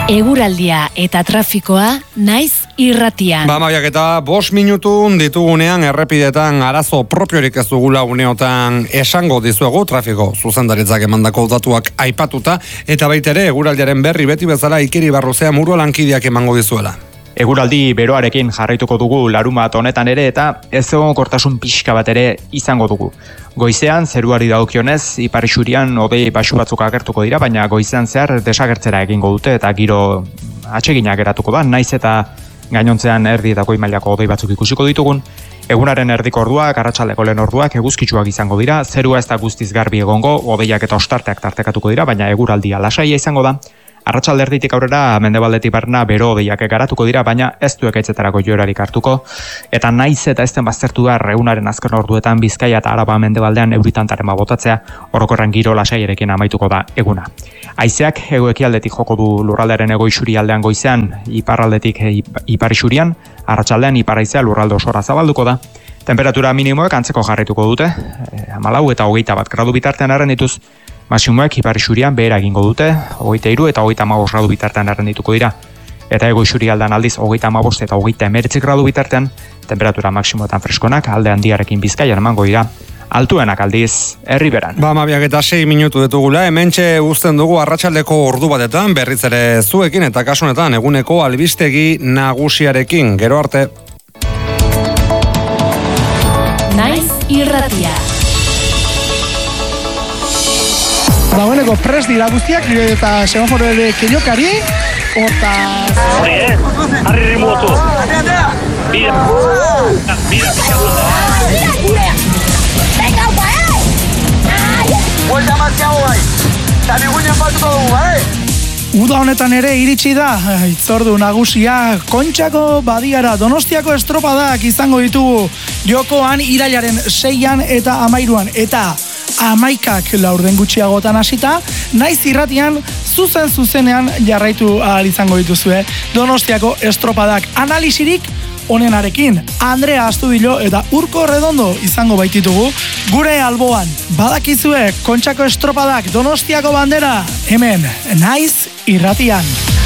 Eguraldia eta trafikoa naiz irratian. Maiak eta 5 minutu ditugunean errepidetan arazo propiorik ez dugula uneotan esango dizuegu trafiko zuzendaritzak emandako datuak aipatuta eta baita ere eguraldiaren berri beti bezala Ikeri Barruzea Murua lankideak emango dizuela. Eguraldi beroarekin jarraituko dugu larunbat honetan ere eta ez egonkortasun pixka bat ere izango dugu. Goizean zeruari dagokionez ipar isurian hodei baxu batzuk agertuko dira, baina goizean zehar desagertzera egingo dute eta giro atseginak geratuko da, naiz eta gainontzean erdi eta goi mailako hodei batzuk ikusiko ditugun. Egunaren erdiko orduak, arratsaldeko lehen orduak eguzkitsuak izango dira, zerua ez da guztiz garbi egongo, hodeiak eta ostarteak tartekatuko dira, baina eguraldia lasaia izango da. Arratsalde erditik aurrera mendebaldetik barna bero hodeiak garatuko dira, baina ez du ekaitzetarako joerarik hartuko, eta naiz eta ez den baztertu da egunaren azken orduetan Bizkaia eta Araba mendebaldean euritantarema botatzea, orokorran giro lasaiarekin amaituko da eguna. Haizeak hego-ekialdetik joko du lurraldearen hego-isuri aldean goizean, iparraldetik ipar isurian, arratsaldean ipar haizea lurralde osora zabalduko da. Temperatura minimoek antzeko jarraituko dute, 14 eta 21 gradu bitartean arrendituz, maximoek ipar isurian behera egingo dute, 23 eta 35 gradu bitartean arrendituko dira. Eta ego isuri aldean aldiz 35 eta 39 gradu bitartean, temperatura maximoetan freskonak alde handiarekin Bizkaian emango dira. Altuenak aldiz, Herriberan. Mabiak eta 6 minutu ditugula, hementxe uzten dugu arratsaldeko ordu batetan, berriz ere zuekin eta kasunetan eguneko albistegi nagusiarekin. Gero arte. Naiz irratia. Dagoeneko prest dira guztiak eta semaforo ere keiokari, hortaz... Hori, harri rimuotu. Mira, Venga, guai! Buelta mazkiago bai, eta biguinen batuko dugu, bai? Uda honetan ere iritsi da, itzordu nagusia, Kontxako badiara Donostiako estropadak izango ditugu jokoan irailaren 6an eta 13an, eta 11ak laurden gutxiagotan hasita, naiz irratian zuzenean jarraitu ahal izango dituzue Donostiako estropadak analisirik onenarekin. Andrea Astudillo eta Urko Redondo izango baititugu gure alboan. Badakizue Kontxako estropadak Donostiako bandera hemen naiz irratian.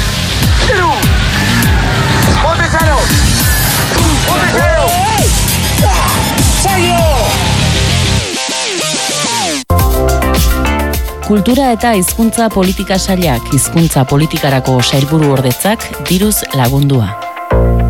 Kultura eta hizkuntza politika sailak hizkuntza politikarako sailburu ordetzak diruz lagundua.